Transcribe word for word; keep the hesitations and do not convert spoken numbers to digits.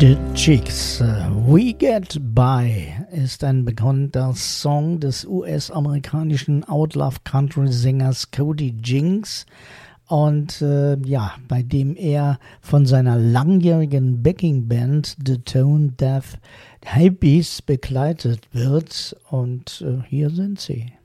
The Chicks, We Get By ist ein bekannter Song des U S-amerikanischen Outlaw-Country-Sängers Cody Jinks und äh, ja, bei dem er von seiner langjährigen Backing-Band The Tone Deaf Hippies begleitet wird und äh, hier sind sie.